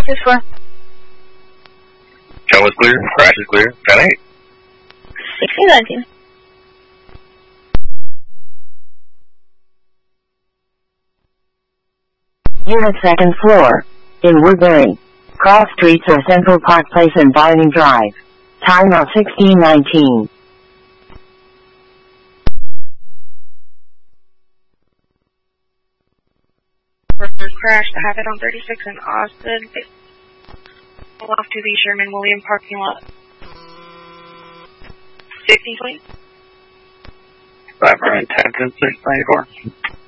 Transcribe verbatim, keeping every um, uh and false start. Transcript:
this for? Show is clear. Crash is clear. ten eight. sixteen nineteen. Unit second floor. In Woodbury. Cross streets are Central Park Place and Vining Drive. Time now sixteen nineteen. Crash to have it on thirty-six in Austin. Pull off to the Sherman William parking lot. sixteen twenty. five nine ten ten six ninety-four.